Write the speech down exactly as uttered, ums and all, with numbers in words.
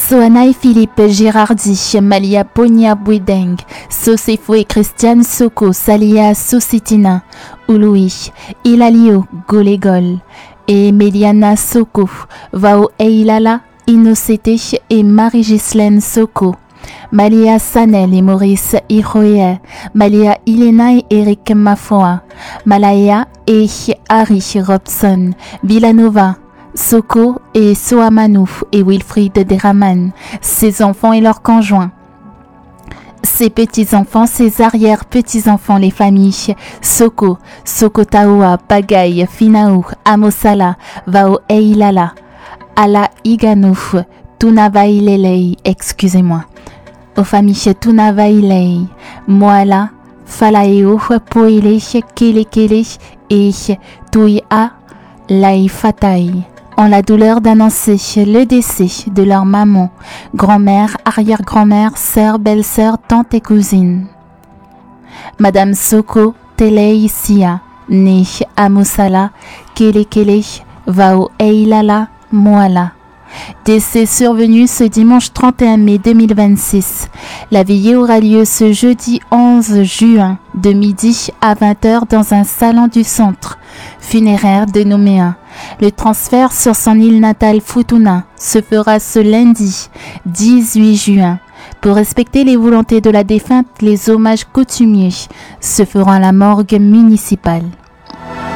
Soanaï Philippe Girardi, Malia Ponia Bouideng, Sosefo et Christiane Soko, Salia Sositina, Ouloui, Ilalio Golegol, et Meliana Soko, Vao Eilala, Inocete et Marie-Gislaine Soko. Malia Sanel et Maurice Iroye, Malia Ilena et Eric Mafoa, Malaya et Harry Robson, Villanova, Soko et Soamanou et Wilfried Deraman, ses enfants et leurs conjoints. Ses petits-enfants, ses arrière-petits-enfants, les familles Soko, Sokotaoa, Pagaï, Finaou, Amosala, Vao Eilala, Ala Iganouf, Tunavailelei, excusez-moi. Aux familles Tunavailei, Moala, Falaeo, Poele, Kelekele et Tuia Laifatai ont la douleur d'annoncer le décès de leur maman, grand-mère, arrière-grand-mère, sœur, belle-sœur, tante et cousine. Madame Soko Telei Sia, née à Moussala, Kelekele, Vao Eilala, Moala. Décès survenu ce dimanche trente et un mai deux mille vingt-six. La veillée aura lieu ce jeudi onze juin de midi à vingt heures dans un salon du centre funéraire de Nouméa. Le transfert sur son île natale Futuna se fera ce lundi dix-huit juin. Pour respecter les volontés de la défunte, les hommages coutumiers se feront à la morgue municipale.